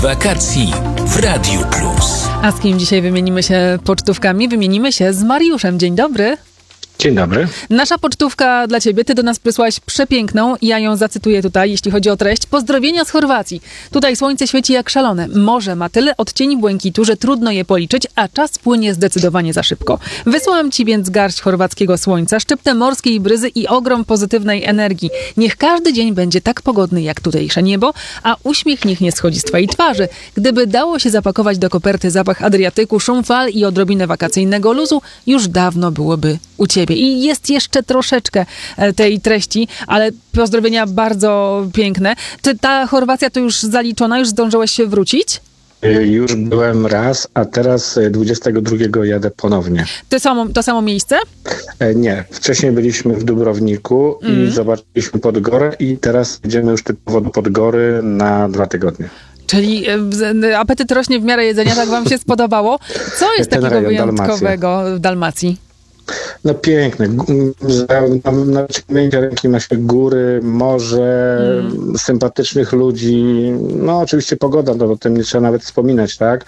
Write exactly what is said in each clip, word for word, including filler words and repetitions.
Wakacji w Radiu Plus. A z kim dzisiaj wymienimy się pocztówkami? Wymienimy się z Mariuszem. Dzień dobry. Dzień dobry. Nasza pocztówka dla ciebie. Ty do nas przysłałeś przepiękną. Ja ją zacytuję tutaj, jeśli chodzi o treść. Pozdrowienia z Chorwacji. Tutaj słońce świeci jak szalone. Morze ma tyle odcieni błękitu, że trudno je policzyć, a czas płynie zdecydowanie za szybko. Wysłałam ci więc garść chorwackiego słońca, szczyptę morskiej bryzy i ogrom pozytywnej energii. Niech każdy dzień będzie tak pogodny jak tutejsze niebo, a uśmiech niech nie schodzi z twojej twarzy. Gdyby dało się zapakować do koperty zapach Adriatyku, szum fal i odrobinę wakacyjnego luzu, już dawno byłoby u ciebie. I jest jeszcze troszeczkę tej treści, ale pozdrowienia bardzo piękne. Czy ta Chorwacja to już zaliczona? Już zdążyłeś się wrócić? Już byłem raz, a teraz dwudziestego drugiego jadę ponownie. To samo, to samo miejsce? Nie. Wcześniej byliśmy w Dubrowniku mm. i zobaczyliśmy Podgorę i teraz jedziemy już typowo do Podgory na dwa tygodnie. Czyli apetyt rośnie w miarę jedzenia, tak wam się spodobało. Co jest Ten takiego rejon, wyjątkowego Dalmacja. w Dalmacji? No piękne. Na, na wyciągnięcie ręki ma się góry, morze, mm. sympatycznych ludzi. No oczywiście pogoda, no o tym nie trzeba nawet wspominać, tak?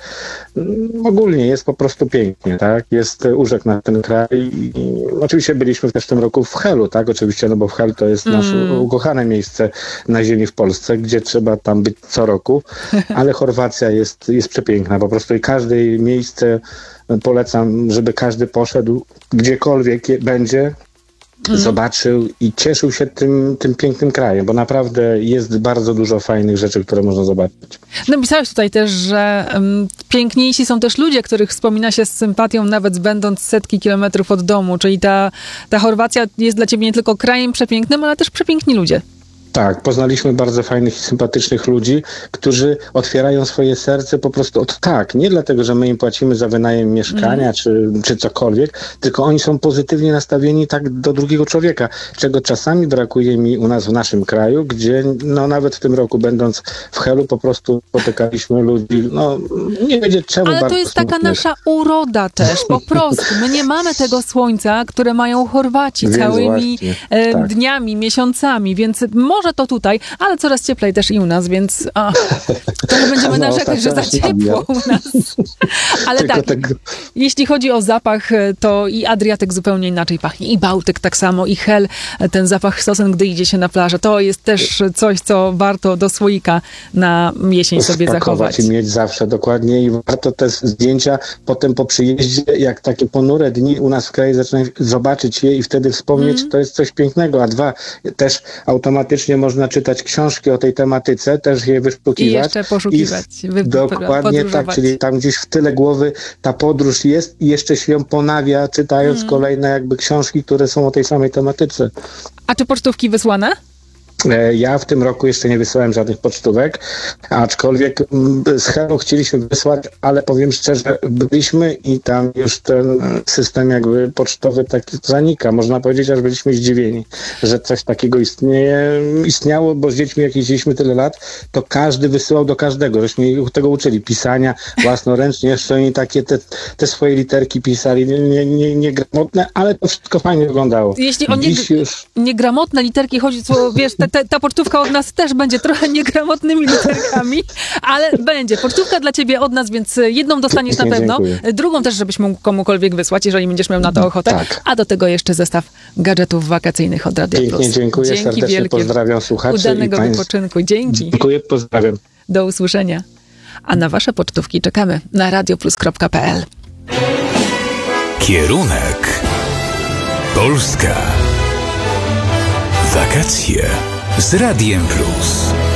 Ogólnie jest po prostu pięknie, tak? Jest urzek na ten kraj. I oczywiście byliśmy też w tym roku w Helu, tak? Oczywiście, no bo w Hel to jest mm. nasze ukochane miejsce na ziemi w Polsce, gdzie trzeba tam być co roku, ale Chorwacja jest, jest przepiękna po prostu i każde miejsce polecam, żeby każdy poszedł gdziekolwiek będzie, mm. zobaczył i cieszył się tym, tym pięknym krajem, bo naprawdę jest bardzo dużo fajnych rzeczy, które można zobaczyć. No pisałeś tutaj też, że um, piękniejsi są też ludzie, których wspomina się z sympatią, nawet będąc setki kilometrów od domu, czyli ta, ta Chorwacja jest dla ciebie nie tylko krajem przepięknym, ale też przepiękni ludzie. Tak, poznaliśmy bardzo fajnych i sympatycznych ludzi, którzy otwierają swoje serce po prostu od tak. Nie dlatego, że my im płacimy za wynajem mieszkania mm. czy, czy cokolwiek, tylko oni są pozytywnie nastawieni tak do drugiego człowieka, czego czasami brakuje mi u nas w naszym kraju, gdzie no nawet w tym roku będąc w Helu po prostu spotykaliśmy ludzi, no nie wiedzieć czemu. Ale bardzo to jest taka smutnych. nasza uroda też, po prostu. My nie mamy tego słońca, które mają Chorwaci Więc całymi e, tak. dniami, miesiącami, więc może to tutaj, ale coraz cieplej też i u nas, więc a, to nie będziemy no, narzekać, że za ciepło u nas. Ale Tylko tak, tego... jeśli chodzi o zapach, to i Adriatyk zupełnie inaczej pachnie, i Bałtyk tak samo, i Hel, ten zapach sosen, gdy idzie się na plażę, to jest też coś, co warto do słoika na jesień sobie zachować. I mieć zawsze dokładnie i warto te zdjęcia potem po przyjeździe, jak takie ponure dni u nas w kraju zaczynają zobaczyć je i wtedy wspomnieć, mm. to jest coś pięknego, a dwa, też automatycznie można czytać książki o tej tematyce, też je wyszukiwać. I jeszcze poszukiwać. I w, dokładnie tak, czyli tam gdzieś w tyle głowy ta podróż jest i jeszcze się ją ponawia, czytając mm. kolejne jakby książki, które są o tej samej tematyce. A czy pocztówki wysłane? Ja w tym roku jeszcze nie wysłałem żadnych pocztówek, aczkolwiek z Helu chcieliśmy wysłać, ale powiem szczerze, byliśmy i tam już ten system jakby pocztowy taki zanika. Można powiedzieć, aż byliśmy zdziwieni, że coś takiego istnieje, istniało, bo z dziećmi jak jeździliśmy tyle lat, to każdy wysyłał do każdego. Żeśmy tego uczyli, pisania własnoręcznie, jeszcze oni takie te, te swoje literki pisali, niegramotne, nie, nie ale to wszystko fajnie wyglądało. Jeśli o nieg- już... niegramotne literki chodzi, co wiesz, te, te, ta pocztówka od nas też będzie trochę niegramotnymi literkami, ale będzie. Pocztówka dla ciebie od nas, więc jedną dostaniesz na pewno. Dziękuję. Drugą też, żebyś mógł komukolwiek wysłać, jeżeli będziesz miał na to ochotę. Tak. A do tego jeszcze zestaw gadżetów wakacyjnych od Radia Pięknie, Plus. dziękuję, Dzięki serdecznie wielkie. Pozdrawiam słuchaczy. Udanego i państw... wypoczynku. Dzięki. Dziękuję, pozdrawiam. Do usłyszenia. A na wasze pocztówki czekamy na radioplus kropka p l. Kierunek Polska. Wakacje z Radiem Plus.